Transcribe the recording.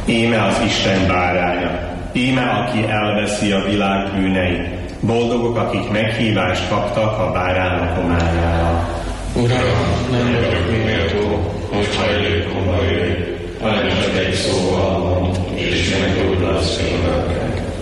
Íme az Isten báránya, íme aki elveszi a világ bűneit. Boldogok, akik meghívást kaptak a bárány homályára. Uram, nem vagyok méltó, hogy hajlékomba